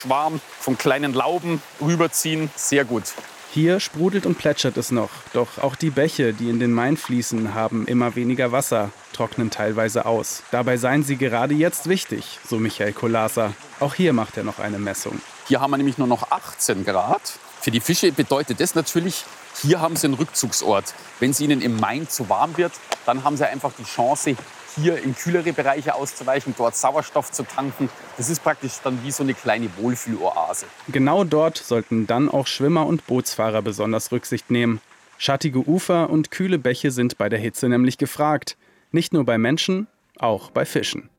Schwarm von kleinen Lauben rüberziehen, sehr gut. Hier sprudelt und plätschert es noch. Doch auch die Bäche, die in den Main fließen, haben immer weniger Wasser, trocknen teilweise aus. Dabei seien sie gerade jetzt wichtig, so Michael Kolasa. Auch hier macht er noch eine Messung. Hier haben wir nämlich nur noch 18 Grad. Für die Fische bedeutet das natürlich, hier haben sie einen Rückzugsort. Wenn es ihnen im Main zu warm wird, dann haben sie einfach die Chance, hier in kühlere Bereiche auszuweichen, dort Sauerstoff zu tanken. Das ist praktisch dann wie so eine kleine Wohlfühloase. Genau dort sollten dann auch Schwimmer und Bootsfahrer besonders Rücksicht nehmen. Schattige Ufer und kühle Bäche sind bei der Hitze nämlich gefragt. Nicht nur bei Menschen, auch bei Fischen.